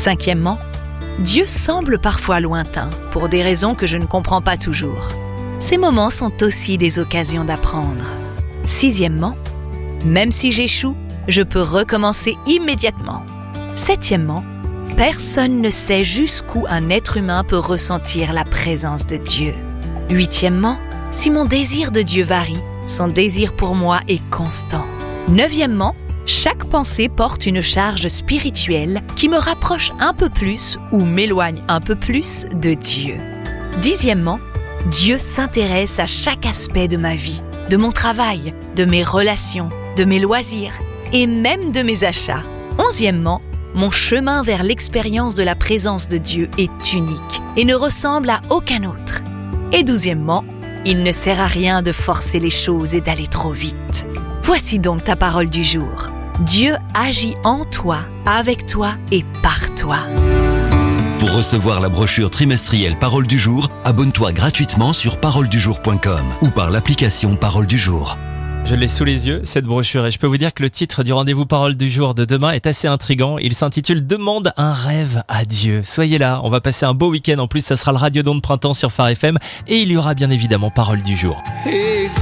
Cinquièmement, Dieu semble parfois lointain, pour des raisons que je ne comprends pas toujours. Ces moments sont aussi des occasions d'apprendre. Sixièmement, même si j'échoue, je peux recommencer immédiatement. Septièmement, personne ne sait jusqu'où un être humain peut ressentir la présence de Dieu. Huitièmement, si mon désir de Dieu varie, son désir pour moi est constant. Neuvièmement, chaque pensée porte une charge spirituelle qui me rapproche un peu plus ou m'éloigne un peu plus de Dieu. Dixièmement, Dieu s'intéresse à chaque aspect de ma vie, de mon travail, de mes relations, de mes loisirs et même de mes achats. Onzièmement, mon chemin vers l'expérience de la présence de Dieu est unique et ne ressemble à aucun autre. Et douzièmement, il ne sert à rien de forcer les choses et d'aller trop vite. Voici donc ta parole du jour. Dieu agit en toi, avec toi et par toi. Pour recevoir la brochure trimestrielle Parole du jour, abonne-toi gratuitement sur paroledujour.com ou par l'application Parole du jour. Je l'ai sous les yeux, cette brochure, et je peux vous dire que le titre du rendez-vous Parole du jour de demain est assez intriguant. Il s'intitule « Demande un rêve à Dieu ». Soyez là, on va passer un beau week-end. En plus, ça sera le Radiodon de printemps sur Phare FM et il y aura bien évidemment Parole du jour.